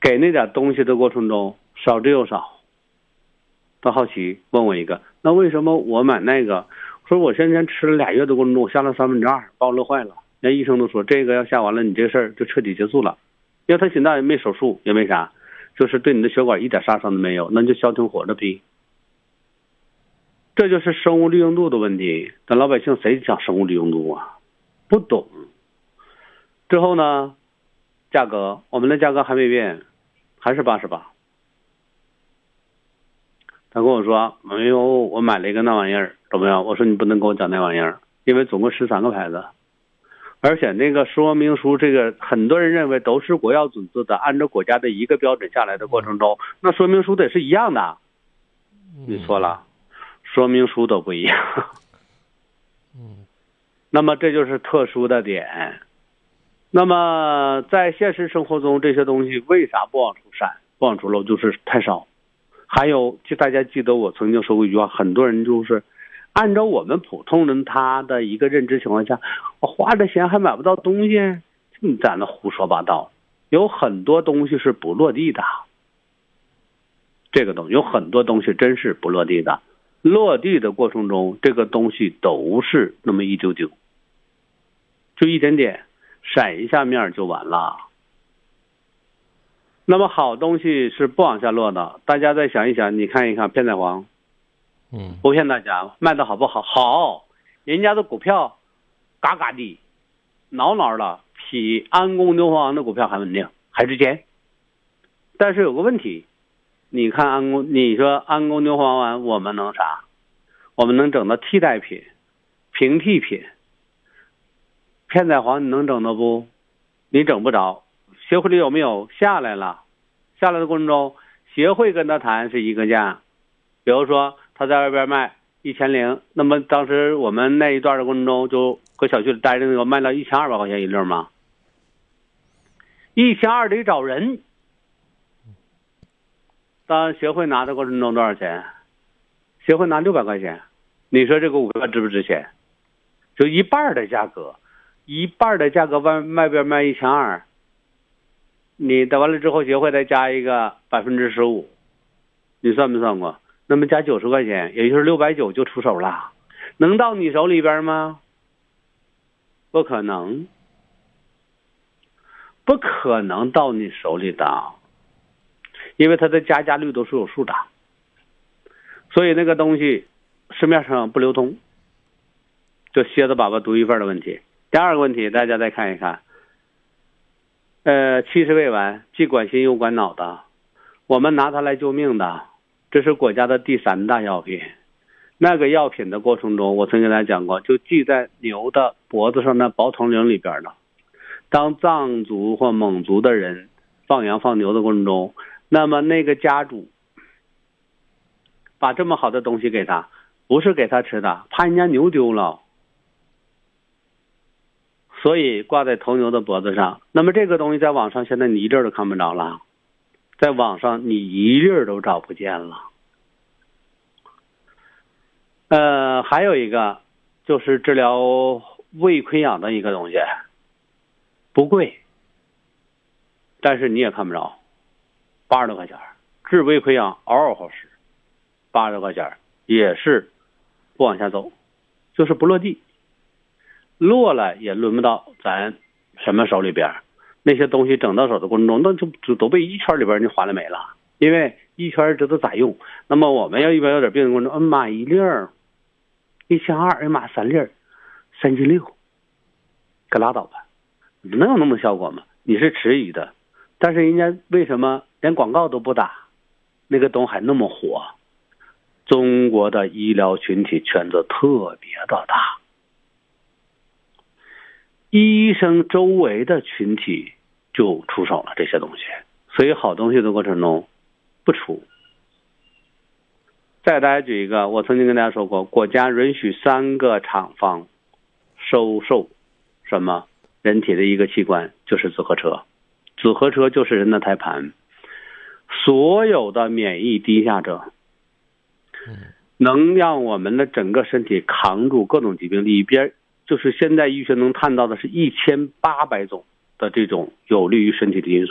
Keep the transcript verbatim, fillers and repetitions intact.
给那点东西的过程中少之又少。他好奇问我一个，那为什么我买那个？说我先前吃了俩月的过程中，我下了三分之二，把我乐坏了。那医生都说这个要下完了，你这事儿就彻底结束了。因为他心脏也没手术，也没啥，就是对你的血管一点杀伤都没有，那就消停活着呗。这就是生物利用度的问题。咱老百姓谁讲生物利用度啊？不懂。之后呢，价格我们的价格还没变，还是八十八。他跟我说没有，我买了一个那玩意儿，懂没有？我说你不能跟我讲那玩意儿，因为总共十三个牌子，而且那个说明书，这个很多人认为都是国药准字的，按照国家的一个标准下来的过程中，那说明书得是一样的。你错了，说明书都不一样。 嗯， 那么这就是特殊的点。那么在现实生活中，这些东西为啥不往出闪，不往出漏，就是太少。还有，就大家记得我曾经说过一句话，很多人就是按照我们普通人他的一个认知情况下，我花着钱还买不到东西，你在那胡说八道。有很多东西是不落地的，这个东西有很多东西真是不落地的。落地的过程中，这个东西都是那么一丢丢，就一点点，闪一下面就完了。那么好东西是不往下落的，大家再想一想，你看一看片仔癀， 嗯， 不骗大家，卖的好不好？好，人家的股票嘎嘎地，挠挠的，比安宫牛黄丸的股票还稳定，还值钱。但是有个问题，你看安宫，你说安宫牛黄丸我们能啥？我们能整到替代品、平替品。片仔癀你能整到不？你整不着。协会里有没有下来了？下来的过程中，协会跟他谈是一个价，比如说他在外边卖一千零，那么当时我们那一段的过程中，就搁小区里待着那个卖到一千二百块钱一粒嘛，一千二得找人。当协会拿的过程中多少钱？协会拿六百块钱，你说这个股票值不值钱？就一半的价格，一半的价格外外边卖一千二。你打完了之后，协会再加一个百分之十五，你算没算过？那么加九十块钱，也就是六百九就出手了，能到你手里边吗？不可能，不可能到你手里的，因为它的加价率都是有数的，所以那个东西市面上不流通，就蝎子粑粑独一份的问题。第二个问题，大家再看一看。呃，七十胃丸既管心又管脑的，我们拿它来救命的，这是国家的第三大药品。那个药品的过程中，我曾经跟大家讲过，就系在牛的脖子上的薄铜铃里边的。当藏族或蒙族的人放羊放牛的过程中，那么那个家主把这么好的东西给他，不是给他吃的，怕人家牛丢了。所以挂在头牛的脖子上。那么这个东西在网上现在你一粒都看不着了，在网上你一粒都找不见了。呃，还有一个就是治疗胃溃疡的一个东西，不贵，但是你也看不着，八十多块钱，治胃溃疡嗷嗷好使，八十多块钱也是不往下走，就是不落地。落了也轮不到咱什么手里边，那些东西整到手的过程中，那就就都被医圈里边就划了没了，因为医圈知道咋用。那么我们要一般有点病的过程中，嗯，买一粒儿一千二，哎妈，三粒儿三斤六，可拉倒吧，能有那么效果吗？你是迟疑的，但是人家为什么连广告都不打，那个东西还那么火？中国的医疗群体圈子特别的大。医生周围的群体就出手了这些东西，所以好东西的过程中不出。再给大家举一个，我曾经跟大家说过，国家允许三个厂方收受什么人体的一个器官，就是紫河车。紫河车就是人的胎盘。所有的免疫低下者，能让我们的整个身体扛住各种疾病，里边就是现在医学能看到的是一千八百种的这种有利于身体的因素。